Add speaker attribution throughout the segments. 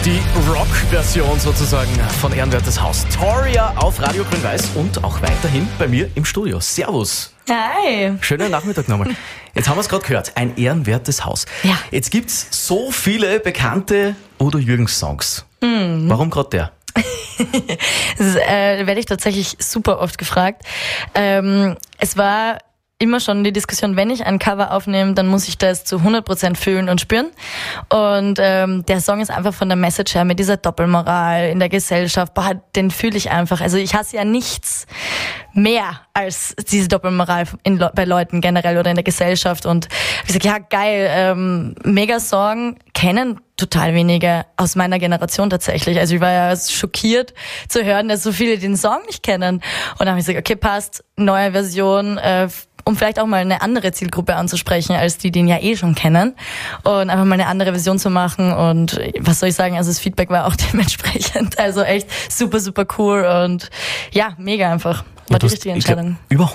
Speaker 1: Die Rock-Version sozusagen von Ehrenwertes Haus. Toria auf Radio Grün-Weiß und auch weiterhin bei mir im Studio. Servus.
Speaker 2: Hi.
Speaker 1: Schönen Nachmittag nochmal. Jetzt haben wir es gerade gehört, ein ehrenwertes Haus.
Speaker 2: Ja.
Speaker 1: Jetzt gibt's so viele bekannte Udo Jürgens Songs. Warum gerade der?
Speaker 2: Das werde ich tatsächlich super oft gefragt. Es war immer schon die Diskussion, wenn ich ein Cover aufnehme, dann muss ich das zu 100% fühlen und spüren. Und der Song ist einfach von der Message her mit dieser Doppelmoral in der Gesellschaft, den fühle ich einfach. Also ich hasse ja nichts mehr als diese Doppelmoral bei Leuten generell oder in der Gesellschaft. Und ich sage, ja geil, mega Song, kennen total wenige aus meiner Generation tatsächlich. Also ich war ja schockiert zu hören, dass so viele den Song nicht kennen. Und dann habe ich gesagt, okay, passt, neue Version, um vielleicht auch mal eine andere Zielgruppe anzusprechen, als die den ja eh schon kennen. Und einfach mal eine andere Version zu machen. Und was soll ich sagen, also das Feedback war auch dementsprechend. Also echt super, super cool und ja, mega einfach. War die richtige Entscheidung.
Speaker 1: Über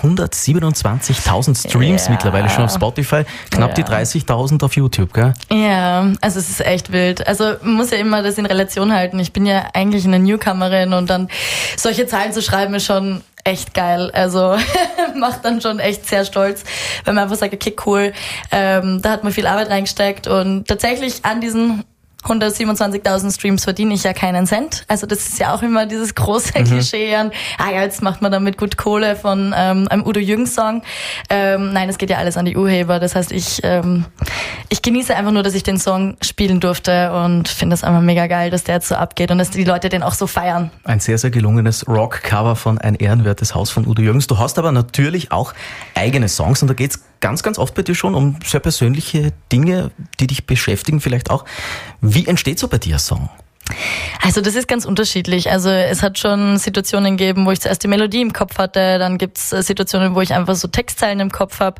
Speaker 1: 127.000 Streams mittlerweile schon auf Spotify, knapp die 30.000 auf YouTube, gell?
Speaker 2: Ja, also es ist echt wild. Also man muss ja immer das in Relation halten. Ich bin ja eigentlich eine Newcomerin und dann solche Zahlen zu schreiben ist schon echt geil. Also macht dann schon echt sehr stolz, wenn man einfach sagt, okay, cool, da hat man viel Arbeit reingesteckt und tatsächlich an diesen 127.000 Streams verdiene ich ja keinen Cent. Also das ist ja auch immer dieses große Klischee an, ja, jetzt macht man damit gut Kohle von einem Udo Jürgens Song. Nein, es geht ja alles an die Urheber. Das heißt, ich genieße einfach nur, dass ich den Song spielen durfte und finde es einfach mega geil, dass der jetzt so abgeht und dass die Leute den auch so feiern.
Speaker 1: Ein sehr, sehr gelungenes Rock-Cover von Ein ehrenwertes Haus von Udo Jürgens. Du hast aber natürlich auch eigene Songs und da geht's ganz, ganz oft bei dir schon um sehr persönliche Dinge, die dich beschäftigen vielleicht auch. Wie entsteht so bei dir ein Song?
Speaker 2: Also das ist ganz unterschiedlich. Also es hat schon Situationen gegeben, wo ich zuerst die Melodie im Kopf hatte, dann gibt's Situationen, wo ich einfach so Textzeilen im Kopf habe.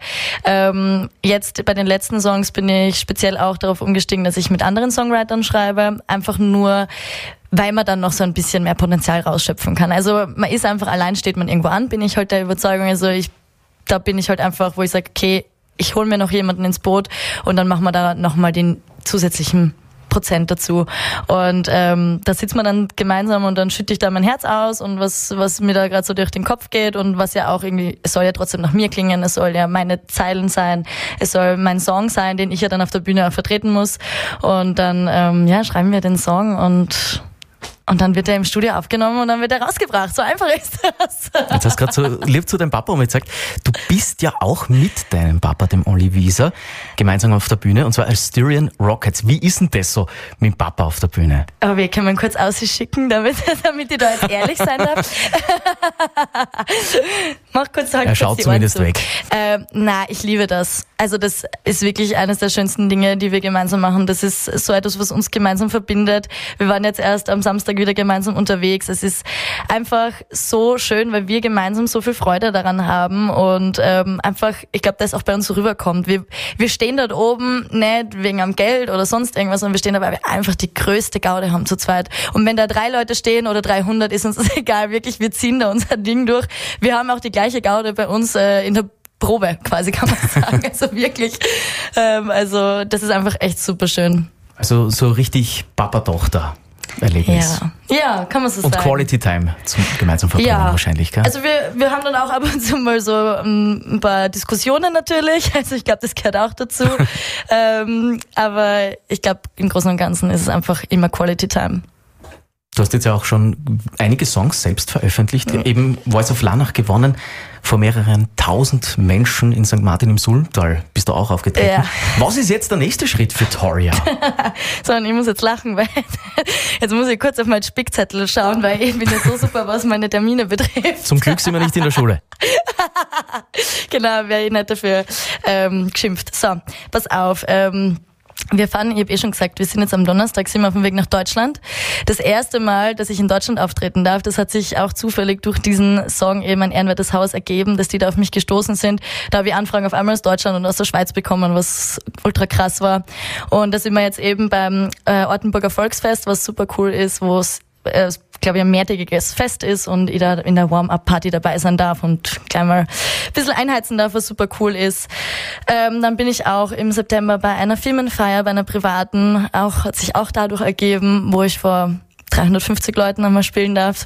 Speaker 2: Jetzt bei den letzten Songs bin ich speziell auch darauf umgestiegen, dass ich mit anderen Songwritern schreibe, einfach nur weil man dann noch so ein bisschen mehr Potenzial rausschöpfen kann. Also man ist einfach, allein steht man irgendwo an, bin ich halt der Überzeugung. Also da bin ich halt einfach, wo ich sage, okay, ich hole mir noch jemanden ins Boot und dann machen wir da nochmal den zusätzlichen Prozent dazu. Und da sitzt man dann gemeinsam und dann schütte ich da mein Herz aus und was mir da gerade so durch den Kopf geht und was ja auch irgendwie, es soll ja trotzdem nach mir klingen, es soll ja meine Zeilen sein, es soll mein Song sein, den ich ja dann auf der Bühne auch vertreten muss. Und dann schreiben wir den Song und dann wird er im Studio aufgenommen und dann wird er rausgebracht. So einfach ist das.
Speaker 1: Jetzt hast du gerade so lieb zu deinem Papa gesagt, du bist ja auch mit deinem Papa, dem Olli Wieser, gemeinsam auf der Bühne und zwar als Styrian Rockets. Wie ist denn das so mit dem Papa auf der Bühne?
Speaker 2: Aber wir können kurz ausschicken, damit ich da jetzt ehrlich sein darf. Mach kurz halt.
Speaker 1: Er schaut zumindest weg.
Speaker 2: Ich liebe das. Also das ist wirklich eines der schönsten Dinge, die wir gemeinsam machen. Das ist so etwas, was uns gemeinsam verbindet. Wir waren jetzt erst am Samstag wieder gemeinsam unterwegs. Es ist einfach so schön, weil wir gemeinsam so viel Freude daran haben und einfach, ich glaube, das auch bei uns so rüberkommt. Wir stehen dort oben nicht wegen am Geld oder sonst irgendwas, sondern wir stehen da, weil wir einfach die größte Gaude haben zu zweit. Und wenn da 3 Leute stehen oder 300, ist uns das egal. Wirklich, wir ziehen da unser Ding durch. Wir haben auch die gleiche Gaude bei uns in der Probe, quasi, kann man sagen. Also wirklich, also das ist einfach echt super schön.
Speaker 1: Also so richtig Papa-Tochter-Erlebnis.
Speaker 2: Ja, kann man so sagen.
Speaker 1: Und Quality Time zum gemeinsam verbringen wahrscheinlich, gell?
Speaker 2: Also wir haben dann auch ab und zu mal so ein paar Diskussionen natürlich. Also ich glaube, das gehört auch dazu. Aber ich glaube, im Großen und Ganzen ist es einfach immer Quality Time.
Speaker 1: Du hast jetzt ja auch schon einige Songs selbst veröffentlicht. Eben Voice of Lanach gewonnen. Vor mehreren 1000 Menschen in St. Martin im Sulmtal bist du auch aufgetreten.
Speaker 2: Ja.
Speaker 1: Was ist jetzt der nächste Schritt für Toria?
Speaker 2: So, und ich muss jetzt lachen, weil jetzt muss ich kurz auf meinen Spickzettel schauen, weil ich bin ja so super, was meine Termine betrifft.
Speaker 1: Zum Glück sind wir nicht in der Schule.
Speaker 2: Genau, wäre ich nicht dafür geschimpft. So, pass auf. Wir fahren, ich habe schon gesagt, wir sind jetzt am Donnerstag, sind wir auf dem Weg nach Deutschland. Das erste Mal, dass ich in Deutschland auftreten darf, das hat sich auch zufällig durch diesen Song eben Ein ehrenwertes Haus ergeben, dass die da auf mich gestoßen sind. Da habe ich Anfragen auf einmal aus Deutschland und aus der Schweiz bekommen, was ultra krass war. Und da sind wir jetzt eben beim Ortenburger Volksfest, was super cool ist, wo es glaube ich, ein mehrtägiges Fest ist und ich da in der Warm-Up-Party dabei sein darf und gleich mal ein bisschen einheizen darf, was super cool ist. Dann bin ich auch im September bei einer Firmenfeier, bei einer privaten, hat sich auch dadurch ergeben, wo ich vor 350 Leuten einmal spielen darf.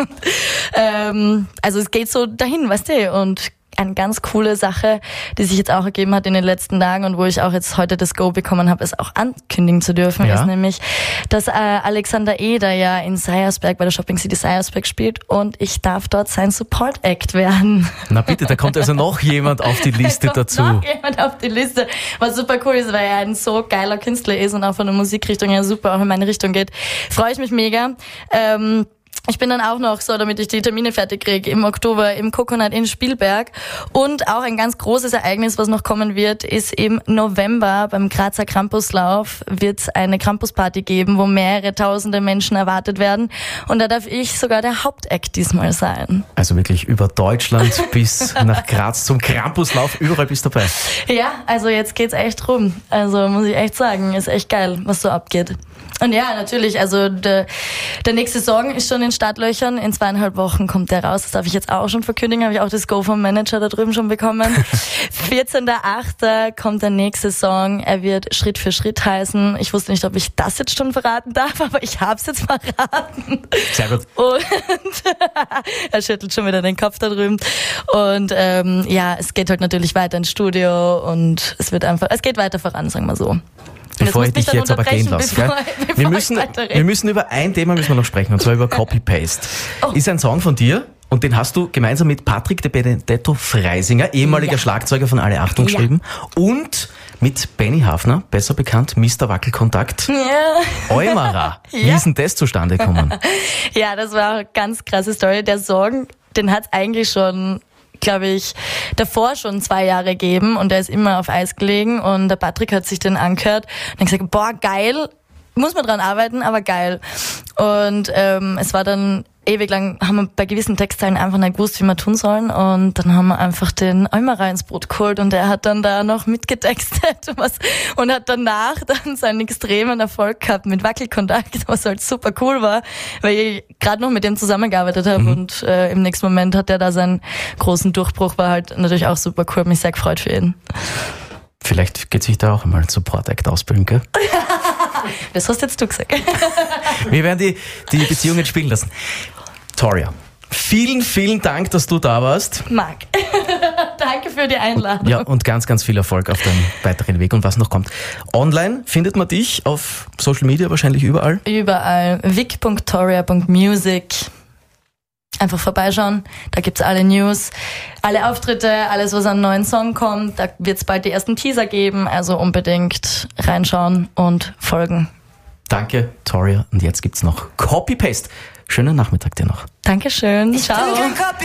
Speaker 2: Also es geht so dahin, weißt du, und eine ganz coole Sache, die sich jetzt auch ergeben hat in den letzten Tagen und wo ich auch jetzt heute das Go bekommen habe, es auch ankündigen zu dürfen, ist nämlich, dass Alexander Eder ja in Seiersberg bei der Shopping City Seiersberg spielt und ich darf dort sein Support Act werden.
Speaker 1: Na bitte, da kommt also noch jemand auf die Liste dazu.
Speaker 2: Noch jemand auf die Liste, was super cool ist, weil er ein so geiler Künstler ist und auch von der Musikrichtung her super auch in meine Richtung geht. Freue ich mich mega. Ich bin dann auch noch, so damit ich die Termine fertig kriege, im Oktober im Coconut in Spielberg. Und auch ein ganz großes Ereignis, was noch kommen wird, ist im November beim Grazer Krampuslauf wird es eine Krampusparty geben, wo mehrere tausende Menschen erwartet werden. Und da darf ich sogar der Hauptakt diesmal sein.
Speaker 1: Also wirklich über Deutschland bis nach Graz zum Krampuslauf, überall bist du dabei.
Speaker 2: Ja, also jetzt geht's echt rum. Also muss ich echt sagen, ist echt geil, was so abgeht. Und ja, natürlich, also der nächste Song ist schon in Startlöchern. In 2,5 Wochen kommt der raus. Das darf ich jetzt auch schon verkündigen. Habe ich auch das Go vom Manager da drüben schon bekommen. 14.8. kommt der nächste Song. Er wird Schritt für Schritt heißen. Ich wusste nicht, ob ich das jetzt schon verraten darf, aber ich habe es jetzt verraten.
Speaker 1: Sehr gut.
Speaker 2: Und er schüttelt schon wieder den Kopf da drüben. Und es geht halt natürlich weiter ins Studio und es geht weiter voran, sagen wir so.
Speaker 1: Bevor ich dich jetzt aber gehen lasse. Wir müssen über ein Thema noch sprechen, und zwar über Copy-Paste. Oh. Ist ein Song von dir und den hast du gemeinsam mit Patrick de Benedetto Freisinger, ehemaliger Schlagzeuger von Alle Achtung, geschrieben, und mit Benny Hafner, besser bekannt, Mr. Wackelkontakt, Eumara. Wie ist denn das zustande gekommen?
Speaker 2: Ja, das war eine ganz krasse Story. Der Song, den hat es eigentlich schon, glaube ich, davor schon 2 Jahre gegeben und der ist immer auf Eis gelegen und der Patrick hat sich den angehört und hat gesagt, boah, geil, muss man dran arbeiten, aber geil. Und es war dann ewig lang, haben wir bei gewissen Textteilen einfach nicht gewusst, wie wir tun sollen und dann haben wir einfach den Eumara ins Boot geholt und der hat dann da noch mitgetextet und hat danach dann seinen extremen Erfolg gehabt mit Wackelkontakt, was halt super cool war, weil ich gerade noch mit dem zusammengearbeitet habe und im nächsten Moment hat er da seinen großen Durchbruch, war halt natürlich auch super cool, mich sehr gefreut für ihn.
Speaker 1: Vielleicht geht sich da auch einmal ein Support-Act ausbilden, gell?
Speaker 2: Das hast jetzt du gesagt.
Speaker 1: Wir werden die Beziehungen spielen lassen. Toria, vielen, vielen Dank, dass du da warst.
Speaker 2: Marc, danke für die Einladung.
Speaker 1: Ja, und ganz, ganz viel Erfolg auf deinem weiteren Weg und was noch kommt. Online findet man dich auf Social Media wahrscheinlich überall?
Speaker 2: Überall. vic.toria.music. Einfach vorbeischauen, da gibt's alle News, alle Auftritte, alles, was an neuen Song kommt. Da wird's bald die ersten Teaser geben, also unbedingt reinschauen und folgen.
Speaker 1: Danke, Toria. Und jetzt gibt's noch Copy-Paste. Schönen Nachmittag dir noch.
Speaker 2: Dankeschön. Ciao.